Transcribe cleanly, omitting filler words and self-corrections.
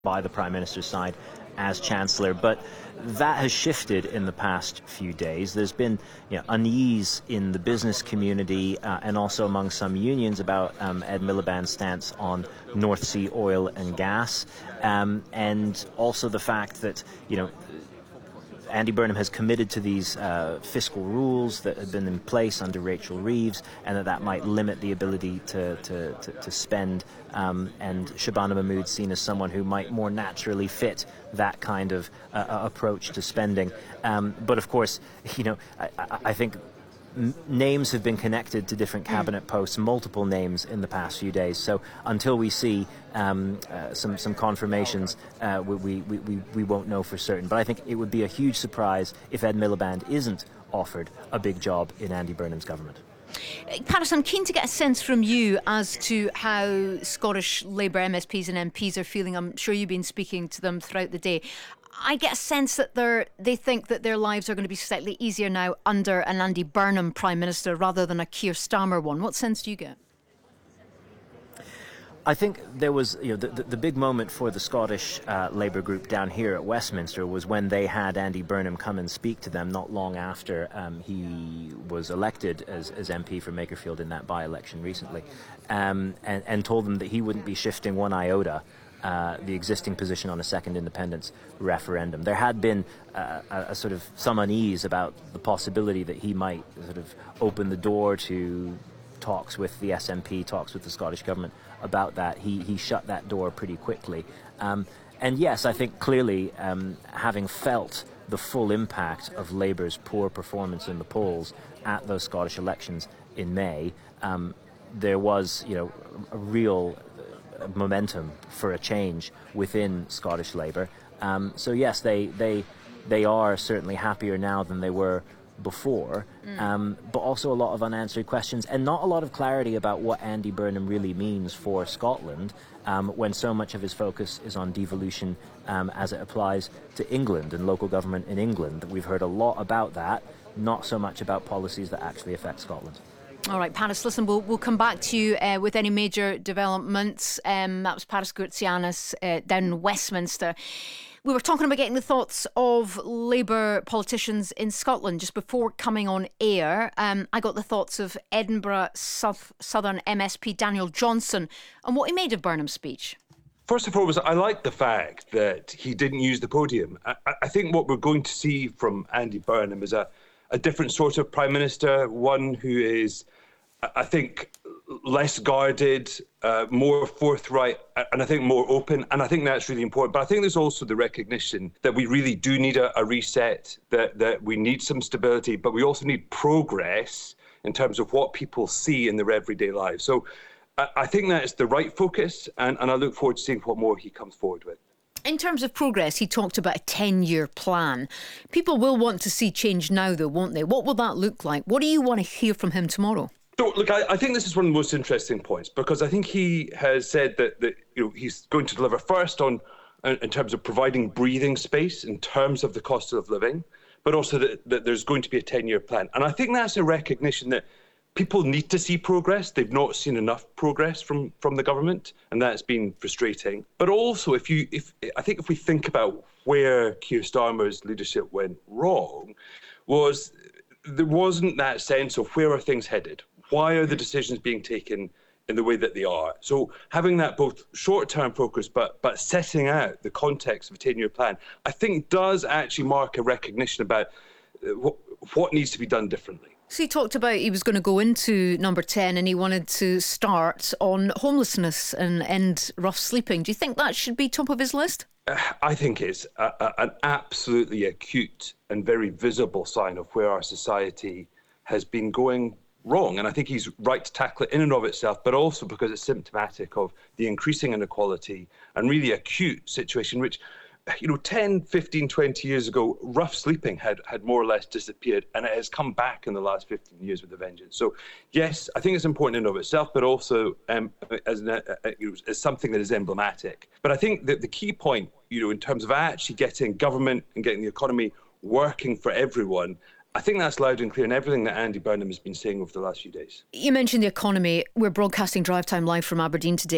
by the Prime Minister's side as Chancellor, but that has shifted in the past few days. There's been unease in the business community and also among some unions about Ed Miliband's stance on North Sea oil and gas, and also the fact that Andy Burnham has committed to these fiscal rules that have been in place under Rachel Reeves, and that might limit the ability to spend. And Shabana Mahmood seen as someone who might more naturally fit that kind of approach to spending. But of course, I think names have been connected to different cabinet posts, multiple names in the past few days. So until we see some confirmations, we won't know for certain. But I think it would be a huge surprise if Ed Miliband isn't offered a big job in Andy Burnham's government. Paris, I'm keen to get a sense from you as to how Scottish Labour MSPs and MPs are feeling. I'm sure you've been speaking to them throughout the day. I get a sense that they think that their lives are going to be slightly easier now under an Andy Burnham Prime Minister rather than a Keir Starmer one. What sense do you get? I think there was, the big moment for the Scottish Labour group down here at Westminster was when they had Andy Burnham come and speak to them not long after he was elected as MP for Makerfield in that by-election recently, and told them that he wouldn't be shifting one iota the existing position on a second independence referendum. There had been a sort of some unease about the possibility that he might sort of open the door to talks with the SNP, talks with the Scottish government about that. He shut that door pretty quickly. And yes, I think clearly having felt the full impact of Labour's poor performance in the polls at those Scottish elections in May, there was a real momentum for a change within Scottish Labour. So yes, they are certainly happier now than they were before, but also a lot of unanswered questions and not a lot of clarity about what Andy Burnham really means for Scotland when so much of his focus is on devolution as it applies to England and local government in England. We've heard a lot about that, not so much about policies that actually affect Scotland. All right, Paris, listen, we'll come back to you with any major developments. That was Paris Goutsianis down in Westminster. We were talking about getting the thoughts of Labour politicians in Scotland just before coming on air. I got the thoughts of Edinburgh Southern MSP Daniel Johnson and what he made of Burnham's speech. First and foremost, I like the fact that he didn't use the podium. I think what we're going to see from Andy Burnham is a different sort of Prime Minister, one who is, I think, less guarded, more forthright, and I think more open. And I think that's really important. But I think there's also the recognition that we really do need a reset, that we need some stability, but we also need progress in terms of what people see in their everyday lives. So I think that's the right focus, and I look forward to seeing what more he comes forward with. In terms of progress, he talked about a 10-year plan. People will want to see change now, though, won't they? What will that look like? What do you want to hear from him tomorrow? So, look, I think this is one of the most interesting points, because I think he has said that he's going to deliver first in terms of providing breathing space in terms of the cost of living, but also that there's going to be a 10-year plan. And I think that's a recognition that people need to see progress. They've not seen enough progress from the government, and that's been frustrating. But also, if we think about where Keir Starmer's leadership went wrong, there wasn't that sense of where are things headed? Why are the decisions being taken in the way that they are? So having that both short-term focus but setting out the context of a 10-year plan, I think does actually mark a recognition about what needs to be done differently. So he talked about he was going to go into number 10 and he wanted to start on homelessness and end rough sleeping. Do you think that should be top of his list? I think it's an absolutely acute and very visible sign of where our society has been going wrong. And I think he's right to tackle it in and of itself, but also because it's symptomatic of the increasing inequality and really acute situation, which 10, 15, 20 years ago, rough sleeping had more or less disappeared, and it has come back in the last 15 years with a vengeance. So, yes, I think it's important in and of itself, but also as something that is emblematic. But I think that the key point, in terms of actually getting government and getting the economy working for everyone, I think that's loud and clear in everything that Andy Burnham has been saying over the last few days. You mentioned the economy. We're broadcasting Drive Time live from Aberdeen today.